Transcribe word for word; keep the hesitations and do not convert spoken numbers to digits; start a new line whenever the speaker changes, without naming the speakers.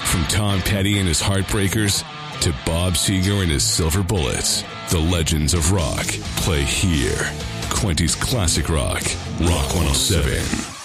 From Tom Petty and his Heartbreakers to Bob Seger and his Silver Bullets, the legends of rock play here. Quinty's Classic Rock, Rock one oh seven.